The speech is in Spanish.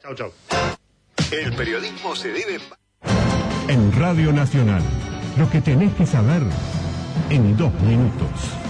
Chau, chau. El periodismo se debe... En Radio Nacional, lo que tenés que saber en 2 minutos.